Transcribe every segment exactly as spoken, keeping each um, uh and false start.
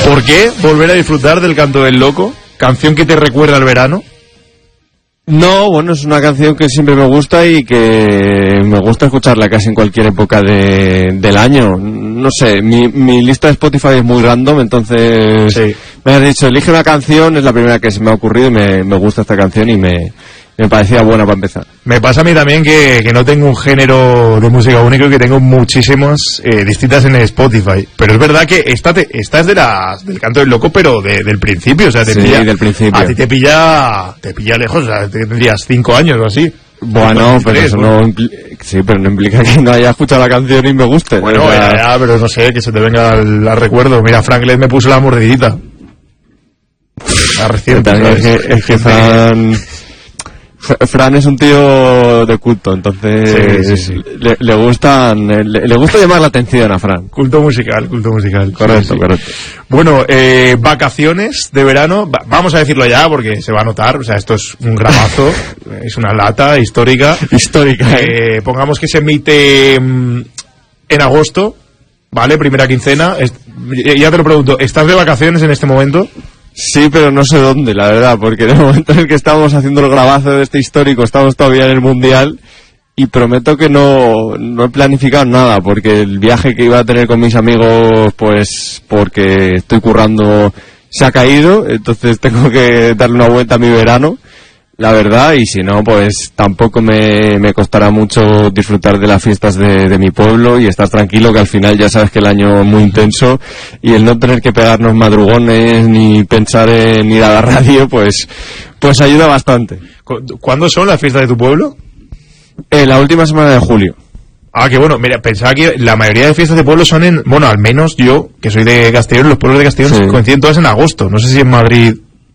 ¿Por qué volver a disfrutar del Canto del Loco? ¿Canción que te recuerda al verano? No, bueno, es una canción que siempre me gusta y que me gusta escucharla casi en cualquier época de, del año. No sé, mi, mi lista de Spotify es muy random, entonces sí. Me has dicho, elige una canción, es la primera que se me ha ocurrido y me, me gusta esta canción y me, me parecía buena para empezar. Me pasa a mí también que, que no tengo un género de música único y que tengo muchísimas eh, distintas en Spotify. Pero es verdad que esta, te, esta es de las, del Canto del Loco, pero de, del principio. O sea, te sí, pilla, del principio. A ti te pilla, te pilla lejos, o sea, te tendrías cinco años o así. Bueno, pero eso no implica, sí, pero no implica que no haya escuchado la canción y me guste. Bueno, o sea, ya, ya, pero no sé, que se te venga al, al recuerdo. Mira, Franklin me puso la mordidita. La reciente. Es que, es que Fran... Fran es un tío de culto, entonces sí, sí, sí. Le, le gustan, le, le gusta llamar la atención a Fran. Culto musical, culto musical. Correcto, sí, sí. correcto. Bueno, eh, vacaciones de verano, va, vamos a decirlo ya porque se va a notar, o sea, esto es un grabazo, es una lata histórica. Histórica. Eh, eh. Pongamos que se emite mmm, en agosto, ¿vale? Primera quincena. Es, ya te lo pregunto, ¿estás de vacaciones en este momento? Sí, pero no sé dónde, la verdad, porque en el momento en el que estamos haciendo el grabazo de este histórico estamos todavía en el Mundial y prometo que no, no he planificado nada, porque el viaje que iba a tener con mis amigos, pues porque estoy currando, se ha caído, entonces tengo que darle una vuelta a mi verano, la verdad, y si no, pues tampoco me, me costará mucho disfrutar de las fiestas de, de mi pueblo y estar tranquilo, que al final ya sabes que el año es muy intenso y el no tener que pegarnos madrugones ni pensar en ir a la radio, pues, pues ayuda bastante. ¿Cuándo son las fiestas de tu pueblo? Eh, la última semana de julio. Ah, que bueno, mira, pensaba que la mayoría de fiestas de pueblo son en, bueno, al menos yo, que soy de Castellón, los pueblos de Castellón sí. coinciden todas en agosto, no sé si en Madrid...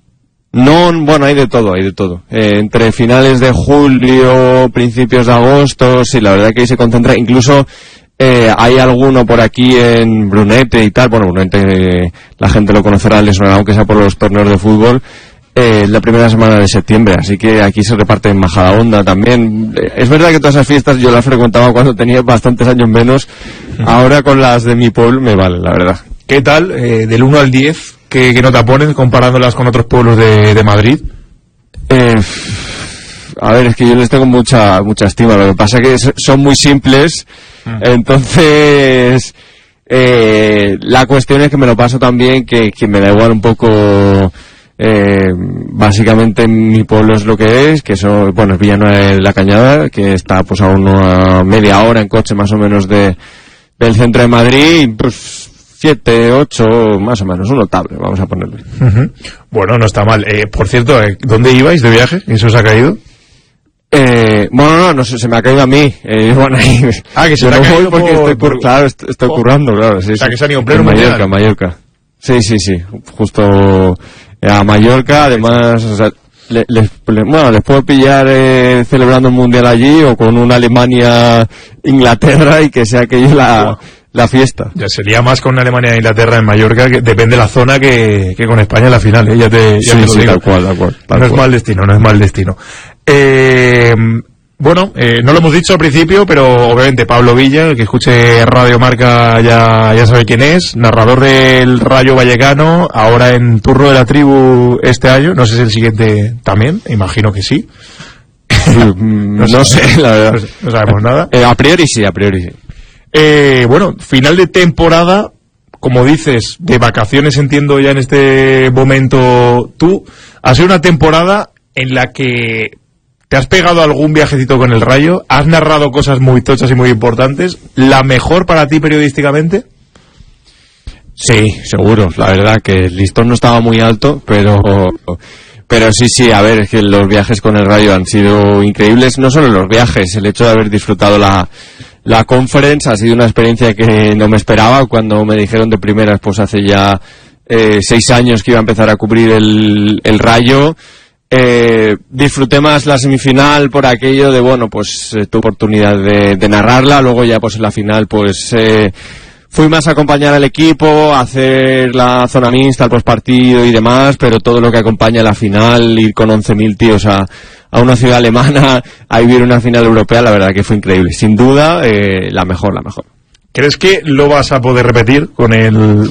No, bueno, hay de todo, hay de todo. Eh, entre finales de julio, principios de agosto, sí, la verdad que ahí se concentra. Incluso eh, hay alguno por aquí en Brunete y tal. Bueno, Brunete, eh, la gente lo conocerá, le sonará aunque sea por los torneos de fútbol. Eh, la primera semana de septiembre, así que aquí se reparte en Majadahonda también. Eh, es verdad que todas esas fiestas yo las frecuentaba cuando tenía bastantes años menos. Ahora con las de mi pueblo me vale, la verdad. ¿Qué tal? Eh, del uno al diez, ¿qué, qué nota pones comparándolas con otros pueblos de, de Madrid? Eh, a ver, es que yo les tengo mucha mucha estima. Lo que pasa es que son muy simples, mm. entonces eh, la cuestión es que me lo paso tan bien que, que me da igual un poco. Eh, básicamente mi pueblo es lo que es, que eso, bueno, es Villanueva de la Cañada, que está pues a una media hora en coche más o menos de del centro de Madrid, pues siete, ocho, más o menos, un notable, vamos a ponerle. Uh-huh. Bueno, no está mal. Eh, por cierto, eh, ¿dónde ibais de viaje? ¿Eso os ha caído? Eh, bueno, no, no sé, se me ha caído a mí. Eh, bueno, ahí, ah, que se yo te no ha caído voy porque por, estoy, por, claro, estoy, estoy oh. currando, claro. Sí, o sea, sí. que se han ido en pleno en Mallorca, mundial. Mallorca. Sí, sí, sí, justo eh, a Mallorca, además, o sea, le, le, le, bueno, les puedo pillar eh, celebrando el mundial allí o con una Alemania-Inglaterra y que sea aquello la... Wow. La fiesta. Ya sería más con Alemania e Inglaterra en Mallorca, que depende de la zona, que, que con España en la final, ¿eh? Ya te, ya sí, te lo sí, digo. Tal cual, tal cual, tal no cual. es mal destino, no es mal destino. Eh, bueno, eh, no lo hemos dicho al principio, pero obviamente Pablo Villa, el que escuche Radio Marca ya, ya sabe quién es, narrador del Rayo Vallecano, ahora en turno de la tribu este año, no sé si el siguiente también, imagino que sí. no, no sé, la verdad. No, no sabemos nada. Eh, a priori sí, a priori sí. Eh, bueno, final de temporada, como dices, de vacaciones entiendo ya en este momento tú, ha sido una temporada en la que te has pegado algún viajecito con el Rayo, has narrado cosas muy tochas y muy importantes, ¿la mejor para ti periodísticamente? Sí, seguro, la verdad que el listón no estaba muy alto, pero... Pero sí, sí, a ver, es que los viajes con el Rayo han sido increíbles, no solo los viajes, el hecho de haber disfrutado la, la conference ha sido una experiencia que no me esperaba. Cuando me dijeron de primeras, pues hace ya eh, seis años que iba a empezar a cubrir el, el Rayo, eh, disfruté más la semifinal por aquello de, bueno, pues eh, tu oportunidad de, de narrarla, luego ya pues en la final, pues... Eh, Fui más a acompañar al equipo, a hacer la zona mixta, el postpartido y demás, pero todo lo que acompaña a la final, ir con once mil tíos a, a una ciudad alemana, a vivir una final europea, la verdad que fue increíble. Sin duda, eh, la mejor, la mejor. ¿Crees que lo vas a poder repetir con el